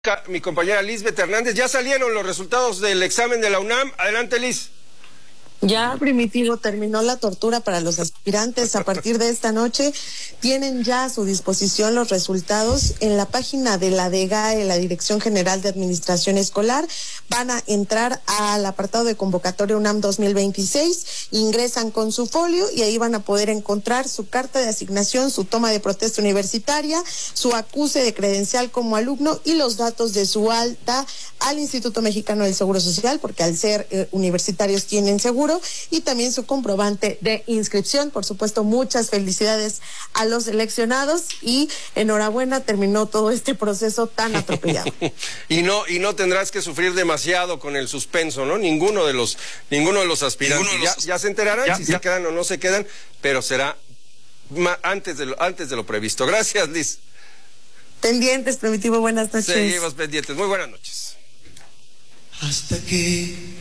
Mi compañera Lisbeth Hernández. Ya salieron los resultados del examen de la UNAM. Adelante, Liz. Ya, Primitivo, terminó la tortura para los aspirantes. A partir de esta noche tienen ya a su disposición los resultados en la página de la DGAE, la Dirección General de Administración Escolar. Van a entrar al apartado de convocatoria UNAM 2026, ingresan con su folio y ahí van a poder encontrar su carta de asignación, su toma de protesta universitaria, su acuse de credencial como alumno y los datos de su alta al Instituto Mexicano del Seguro Social, porque al ser universitarios tienen seguro, y también su comprobante de inscripción. Por supuesto, muchas felicidades a los seleccionados y enhorabuena, terminó todo este proceso tan atropellado. y no tendrás que sufrir demasiado con el suspenso, ¿no? Ninguno de los aspirantes. Ya se enterarán si se quedan o no se quedan, pero será antes de lo previsto. Gracias, Liz. Pendientes, Primitivo, buenas noches. Seguimos pendientes. Muy buenas noches. Hasta que